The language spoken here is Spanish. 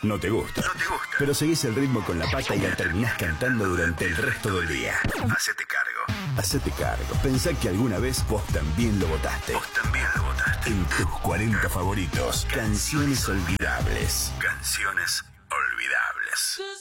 no te gusta. Pero seguís el ritmo con la pata y la terminás cantando durante el resto del día. Hacete cargo. Hacete cargo. Pensá que alguna vez vos también lo votaste. En tus 40 favoritos. Canciones olvidables. Canciones olvidables.